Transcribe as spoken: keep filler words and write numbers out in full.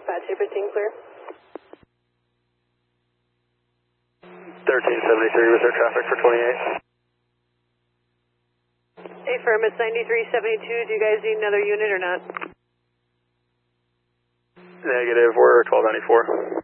Dispatch, eight fifteen clear. thirteen seventy-three, was there traffic for twenty-eight? Hey, firm, it's ninety-three seventy-two. Do you guys need another unit or not? Negative, we're twelve ninety-four.